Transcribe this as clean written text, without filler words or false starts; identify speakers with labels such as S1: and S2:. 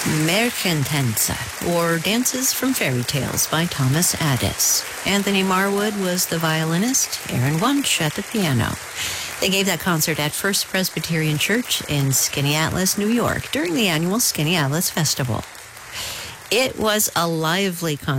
S1: Märchentänze, or Dances from Fairy Tales by Thomas Addis. Anthony Marwood was the violinist, Aaron Wunsch at the piano. They gave that concert at First Presbyterian Church in Skaneateles, New York, during the annual Skaneateles Festival. It was a lively concert.